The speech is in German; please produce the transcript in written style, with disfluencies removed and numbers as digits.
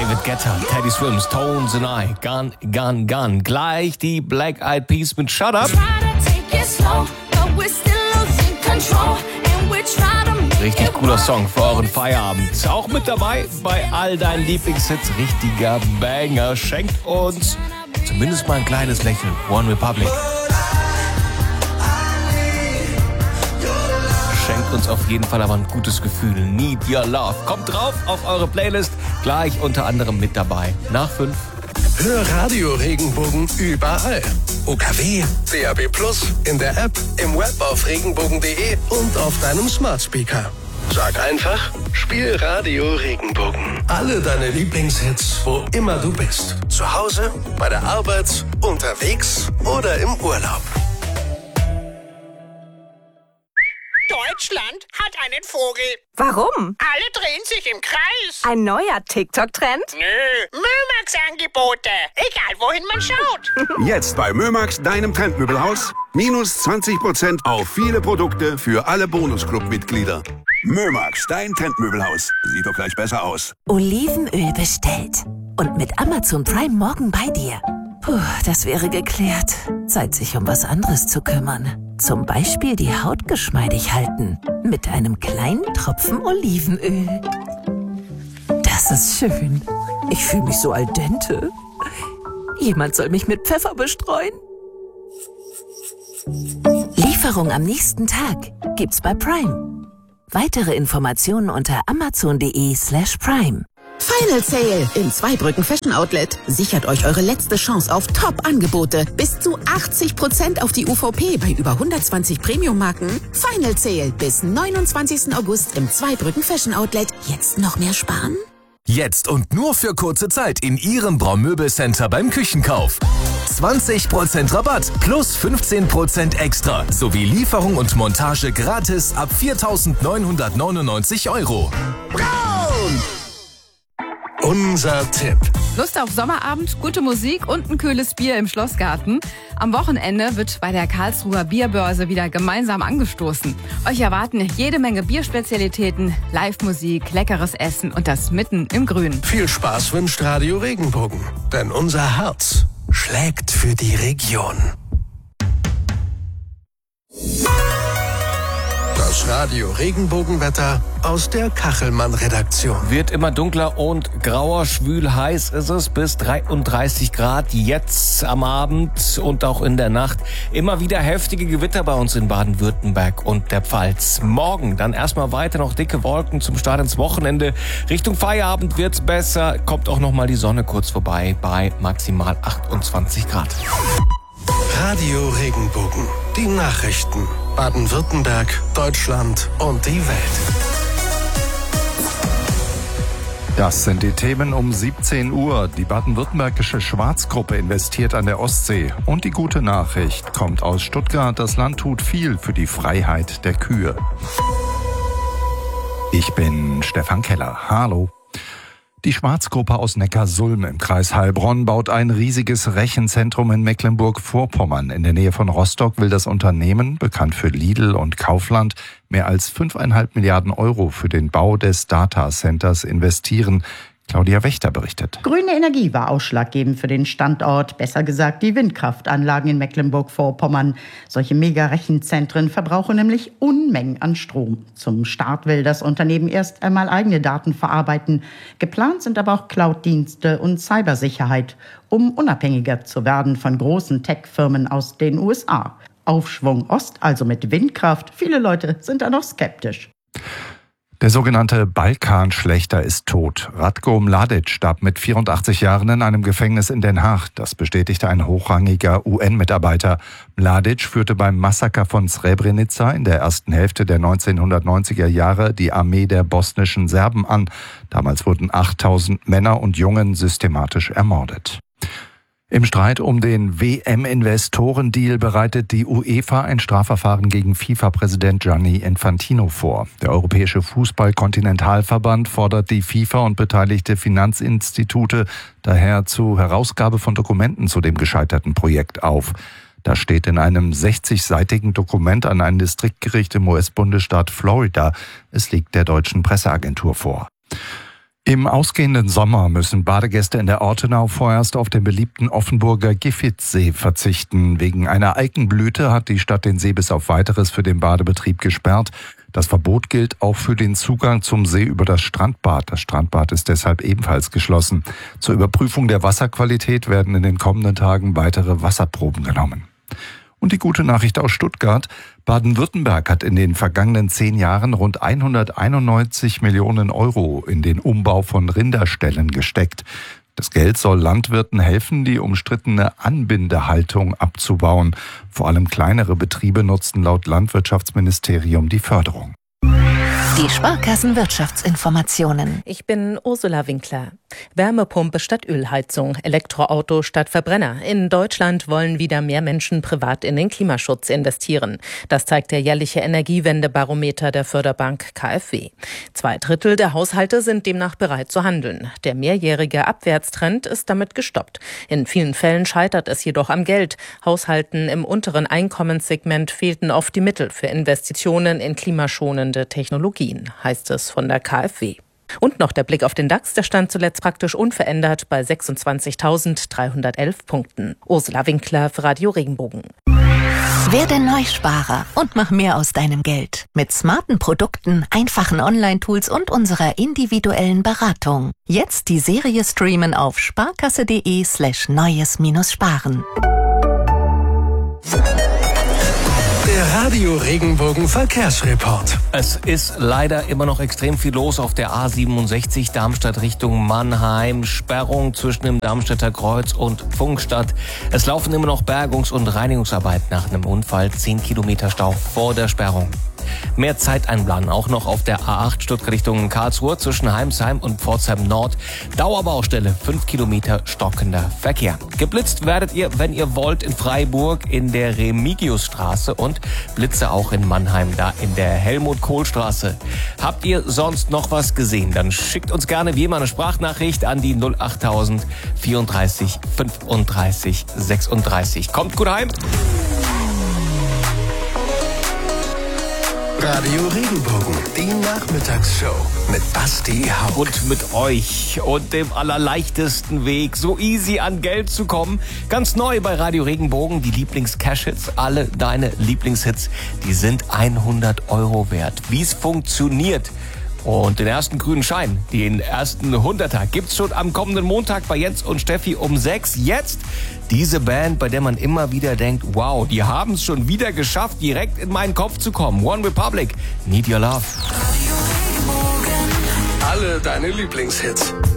David Guetta, Teddy Swims, Tones and I, Gun, Gun, Gun. Gleich die Black Eyed Peas mit Shut Up. Richtig cooler Song für euren Feierabend. Auch mit dabei bei all deinen Lieblingshits. Richtiger Banger. Schenkt uns zumindest mal ein kleines Lächeln. One Republic. Schenkt uns auf jeden Fall aber ein gutes Gefühl. Need Your Love. Kommt drauf auf eure Playlist. Gleich unter anderem mit dabei. Nach 5. Hör Radio Regenbogen überall. UKW, DAB+, in der App, im Web auf regenbogen.de und auf deinem Smart Speaker. Sag einfach, spiel Radio Regenbogen. Alle deine Lieblingshits, wo immer du bist. Zu Hause, bei der Arbeit, unterwegs oder im Urlaub. Deutschland hat einen Vogel. Warum? Alle drehen sich im Kreis. Ein neuer TikTok-Trend? Nö, Mömax-Angebote. Egal, wohin man schaut. Jetzt bei Mömax, deinem Trendmöbelhaus. Minus 20% auf viele Produkte für alle Bonusclub-Mitglieder. Mömax, dein Trendmöbelhaus. Sieht doch gleich besser aus. Olivenöl bestellt. Und mit Amazon Prime morgen bei dir. Puh, das wäre geklärt. Zeit, sich um was anderes zu kümmern. Zum Beispiel die Haut geschmeidig halten. Mit einem kleinen Tropfen Olivenöl. Das ist schön. Ich fühle mich so al dente. Jemand soll mich mit Pfeffer bestreuen. Lieferung am nächsten Tag gibt's bei Prime. Weitere Informationen unter amazon.de/prime. Final Sale im Zweibrücken Fashion Outlet. Sichert euch eure letzte Chance auf Top-Angebote. Bis zu 80% auf die UVP bei über 120 Premium-Marken. Final Sale bis 29. August im Zweibrücken Fashion Outlet. Jetzt noch mehr sparen? Jetzt und nur für kurze Zeit in Ihrem Braumöbelcenter beim Küchenkauf. 20% Rabatt plus 15% extra sowie Lieferung und Montage gratis ab 4.999 €. Braun! Unser Tipp. Lust auf Sommerabend, gute Musik und ein kühles Bier im Schlossgarten? Am Wochenende wird bei der Karlsruher Bierbörse wieder gemeinsam angestoßen. Euch erwarten jede Menge Bierspezialitäten, Live-Musik, leckeres Essen und das mitten im Grünen. Viel Spaß wünscht Radio Regenbogen. Denn unser Herz schlägt für die Region. Das Radio Regenbogenwetter aus der Kachelmann-Redaktion. Wird immer dunkler und grauer, schwül heiß ist es, bis 33 Grad jetzt am Abend und auch in der Nacht. Immer wieder heftige Gewitter bei uns in Baden-Württemberg und der Pfalz. Morgen dann erstmal weiter noch dicke Wolken zum Start ins Wochenende. Richtung Feierabend wird's besser, kommt auch nochmal die Sonne kurz vorbei bei maximal 28 Grad. Radio Regenbogen. Die Nachrichten. Baden-Württemberg, Deutschland und die Welt. Das sind die Themen um 17 Uhr. Die baden-württembergische Schwarzgruppe investiert an der Ostsee. Und die gute Nachricht kommt aus Stuttgart. Das Land tut viel für die Freiheit der Kühe. Ich bin Stefan Keller. Hallo. Die Schwarzgruppe aus Neckarsulm im Kreis Heilbronn baut ein riesiges Rechenzentrum in Mecklenburg-Vorpommern. In der Nähe von Rostock will das Unternehmen, bekannt für Lidl und Kaufland, mehr als 5,5 Milliarden € für den Bau des Datacenters investieren. Claudia Wächter berichtet. Grüne Energie war ausschlaggebend für den Standort, besser gesagt die Windkraftanlagen in Mecklenburg-Vorpommern. Solche Mega-Rechenzentren verbrauchen nämlich Unmengen an Strom. Zum Start will das Unternehmen erst einmal eigene Daten verarbeiten. Geplant sind aber auch Cloud-Dienste und Cybersicherheit, um unabhängiger zu werden von großen Tech-Firmen aus den USA. Aufschwung Ost, also mit Windkraft. Viele Leute sind da noch skeptisch. Der sogenannte Balkanschlächter ist tot. Ratko Mladic starb mit 84 Jahren in einem Gefängnis in Den Haag. Das bestätigte ein hochrangiger UN-Mitarbeiter. Mladic führte beim Massaker von Srebrenica in der ersten Hälfte der 1990er Jahre die Armee der bosnischen Serben an. Damals wurden 8000 Männer und Jungen systematisch ermordet. Im Streit um den WM-Investorendeal bereitet die UEFA ein Strafverfahren gegen FIFA-Präsident Gianni Infantino vor. Der Europäische Fußball-Kontinentalverband fordert die FIFA und beteiligte Finanzinstitute daher zur Herausgabe von Dokumenten zu dem gescheiterten Projekt auf. Das steht in einem 60-seitigen Dokument an ein Distriktgericht im US-Bundesstaat Florida. Es liegt der deutschen Presseagentur vor. Im ausgehenden Sommer müssen Badegäste in der Ortenau vorerst auf den beliebten Offenburger Giffitzsee verzichten. Wegen einer Algenblüte hat die Stadt den See bis auf Weiteres für den Badebetrieb gesperrt. Das Verbot gilt auch für den Zugang zum See über das Strandbad. Das Strandbad ist deshalb ebenfalls geschlossen. Zur Überprüfung der Wasserqualität werden in den kommenden Tagen weitere Wasserproben genommen. Und die gute Nachricht aus Stuttgart: Baden-Württemberg hat in den vergangenen 10 Jahren rund 191 Millionen Euro in den Umbau von Rinderställen gesteckt. Das Geld soll Landwirten helfen, die umstrittene Anbindehaltung abzubauen. Vor allem kleinere Betriebe nutzten laut Landwirtschaftsministerium die Förderung. Die Sparkassen-Wirtschaftsinformationen. Ich bin Ursula Winkler. Wärmepumpe statt Ölheizung, Elektroauto statt Verbrenner. In Deutschland wollen wieder mehr Menschen privat in den Klimaschutz investieren. Das zeigt der jährliche Energiewendebarometer der Förderbank KfW. 2/3 der Haushalte sind demnach bereit zu handeln. Der mehrjährige Abwärtstrend ist damit gestoppt. In vielen Fällen scheitert es jedoch am Geld. Haushalten im unteren Einkommenssegment fehlten oft die Mittel für Investitionen in klimaschonende Technologien, heißt es von der KfW. Und noch der Blick auf den DAX, der stand zuletzt praktisch unverändert bei 26.311 Punkten. Ursula Winkler für Radio Regenbogen. Werde Neusparer und mach mehr aus deinem Geld. Mit smarten Produkten, einfachen Online-Tools und unserer individuellen Beratung. Jetzt die Serie streamen auf sparkasse.de/neues-sparen. Der Radio Regenbogen Verkehrsreport. Es ist leider immer noch extrem viel los auf der A67 Darmstadt Richtung Mannheim. Sperrung zwischen dem Darmstädter Kreuz und Pfungstadt. Es laufen immer noch Bergungs- und Reinigungsarbeiten nach einem Unfall. 10 Kilometer Stau vor der Sperrung. Mehr Zeit einplanen, auch noch auf der A8 Stuttgart Richtung Karlsruhe zwischen Heimsheim und Pforzheim Nord. Dauerbaustelle, 5 Kilometer stockender Verkehr. Geblitzt werdet ihr, wenn ihr wollt, in Freiburg in der Remigiusstraße und Blitze auch in Mannheim, da in der Helmut-Kohl-Straße. Habt ihr sonst noch was gesehen? Dann schickt uns gerne wie immer eine Sprachnachricht an die 08000 34 35 36. Kommt gut heim! Radio Regenbogen, die Nachmittagsshow mit Basti Hauck. Und mit euch und dem allerleichtesten Weg, so easy an Geld zu kommen. Ganz neu bei Radio Regenbogen, die Lieblings-Cash-Hits. Alle deine Lieblingshits, die sind 100 Euro wert. Wie es funktioniert und den ersten grünen Schein, den ersten 100er, gibt's schon am kommenden Montag bei Jens und Steffi um 6. Jetzt diese Band, bei der man immer wieder denkt, wow, die haben es schon wieder geschafft, direkt in meinen Kopf zu kommen. One Republic, Need Your Love. Alle deine Lieblingshits.